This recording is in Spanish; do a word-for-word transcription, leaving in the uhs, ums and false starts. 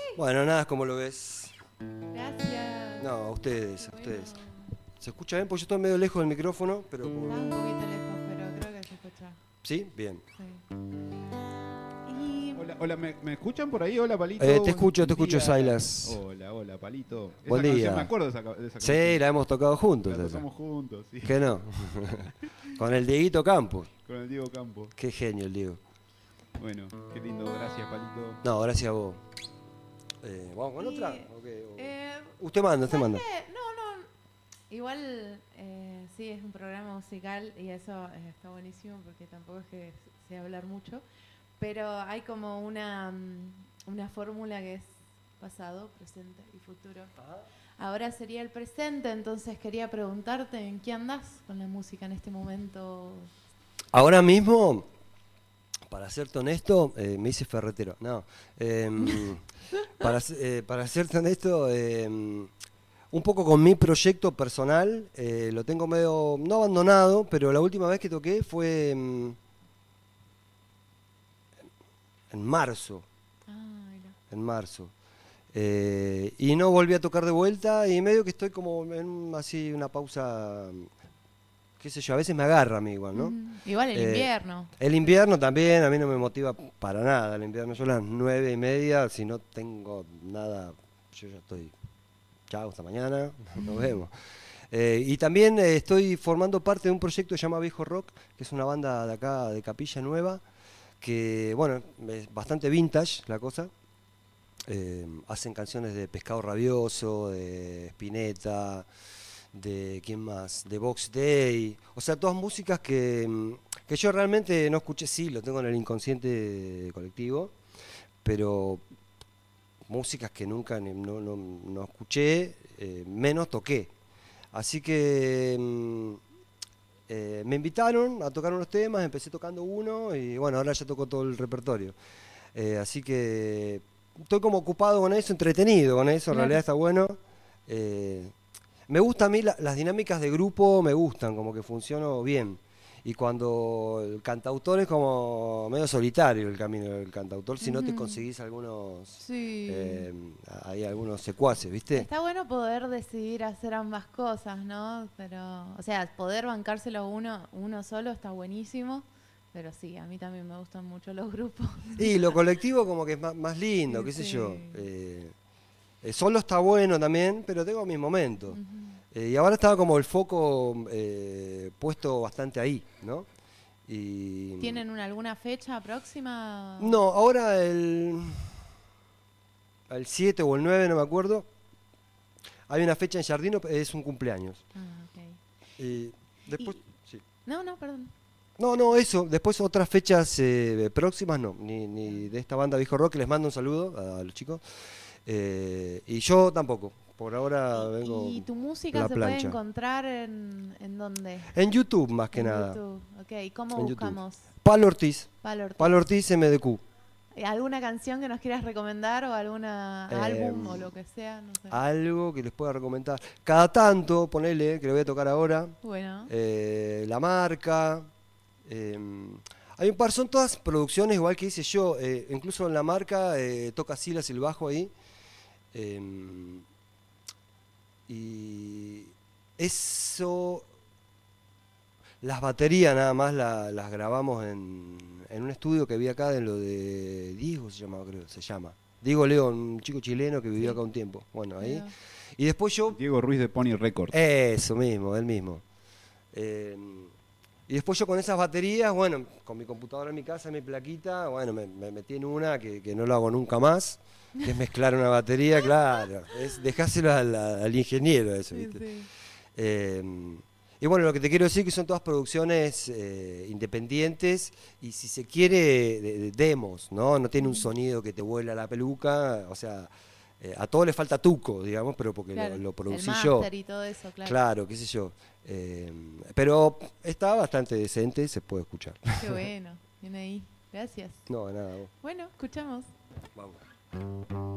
Bueno, nada, como lo ves. Gracias. No, a ustedes, a Bueno, ustedes. ¿Se escucha bien? Porque yo estoy medio lejos del micrófono, pero está un como... poquito lejos, pero creo que se escucha. ¿Sí? Bien. Sí. Y Hola, hola ¿me, me escuchan por ahí? Hola, Palito. Eh, te buen escucho, te escucho, día. Silas. Hola, hola, Palito. Esa Buen canción, día. me acuerdo de esa, ca- de esa Sí, canción. la hemos tocado juntos. La esa. tocamos juntos, sí. ¿Qué no? Con el Dieguito Campos. Con el Diego Campo. Qué genio el Diego. Bueno, qué lindo, gracias, Palito. No, gracias a vos. Eh, ¿Vamos con Y, otra? ¿O qué? ¿O- eh, Usted manda, usted ¿sabes manda. qué? No, no. Igual, eh, sí, es un programa musical y eso eh, está buenísimo porque tampoco es que sé hablar mucho. Pero hay como una, mm, una fórmula que es pasado, presente y futuro. Ahora sería el presente, entonces quería preguntarte en qué andás con la música en este momento. Ahora mismo, para serte honesto, eh, me hice ferretero. No. em, para, se- eh, para serte honesto, em, un poco con mi proyecto personal, eh, lo tengo medio, no abandonado, pero la última vez que toqué fue em, en marzo. Ah, mira. En marzo. Eh, y no volví a tocar de vuelta y medio que estoy como en así una pausa, qué sé yo, a veces me agarra a mí igual, ¿no? Mm, igual el Eh, invierno. El invierno también, a mí no me motiva para nada el invierno. Yo a las nueve y media, si no tengo nada, yo ya estoy, chao, hasta mañana, nos vemos. Eh, y también eh, estoy formando parte de un proyecto que se llama Viejo Rock, que es una banda de acá, de Capilla Nueva, que, bueno, es bastante vintage la cosa. Eh, hacen canciones de Pescado Rabioso, de Spinetta, de quién más, de Box Day, o sea, todas músicas que, mm, que yo realmente no escuché, sí, lo tengo en el inconsciente colectivo, pero músicas que nunca ni- no, no- no escuché, eh, menos toqué. Así que mm, eh, me invitaron a tocar unos temas, empecé tocando uno y bueno, ahora ya toco todo el repertorio. Eh, así que estoy como ocupado con eso, entretenido con eso, en Claro. realidad está bueno. Eh, me gusta a mí, la- las dinámicas de grupo me gustan, como que funciono bien. Y cuando el cantautor es como medio solitario el camino del cantautor, si no te Ujú. conseguís algunos, Sí. eh, hay algunos secuaces, ¿viste? Está bueno poder decidir hacer ambas cosas, ¿no? Pero, o sea, poder bancárselo uno, uno solo está buenísimo. Pero sí, a mí también me gustan mucho los grupos. Y lo colectivo como que es más, más lindo, Sí, qué sé sí. yo. Eh, eh, solo está bueno también, pero tengo mis momentos. Ujú. Eh, y ahora estaba como el foco eh, puesto bastante ahí, ¿no? Y ¿Tienen una, alguna fecha próxima? no, ahora el, el siete o el nueve, no me acuerdo, hay una fecha en Jardino, es un cumpleaños. Ah, ok. Y después, Y- sí. No, no, perdón. No, no, eso, después otras fechas eh, próximas no, ni, ni de esta banda Viejo Rock, que les mando un saludo a, a los chicos. Eh, y yo tampoco, por ahora vengo ¿Y tu en música la se puede plancha. encontrar en, en dónde? En YouTube más que En nada. YouTube. Ok, ¿cómo En YouTube. buscamos? Palo Ortiz. Palo Ortiz. Palo Ortiz M D Q. ¿Alguna canción que nos quieras recomendar o algún Eh, álbum o lo que sea? No sé. Algo que les pueda recomendar. Cada tanto, ponele, que lo voy a tocar ahora. Bueno. eh, La Marca. eh, hay un par, son todas producciones igual que hice yo. eh, incluso en La Marca eh, toca Silas el bajo ahí. eh, y eso. Las baterías nada más la- las grabamos en, en un estudio que vi acá, en lo de Diego se llama, creo, se llama. Diego León, un chico chileno que vivió Sí. acá un tiempo. Bueno, ahí. Pero- Y después yo, Diego Ruiz de Pony Records. eso mismo, él mismo. Eh, y después yo con esas baterías, bueno, con mi computadora en mi casa, mi plaquita, bueno, me, me metí en una que, que no lo hago nunca más, que es mezclar una batería, claro. Es dejáselo al, al ingeniero eso, Sí, ¿viste? sí. Eh, y bueno, lo que te quiero decir es que son todas producciones eh, independientes y si se quiere, de, de demos, ¿no? No tiene un sonido que te vuela la peluca, o sea, eh, a todo le falta tuco, digamos, pero porque Claro, lo, lo el producí yo. máster y todo eso, claro. Claro, qué sé yo. Eh, pero está bastante decente, se puede escuchar. Qué bueno. Viene ahí. Gracias. No, nada, vos. Bueno, escuchamos. Vamos.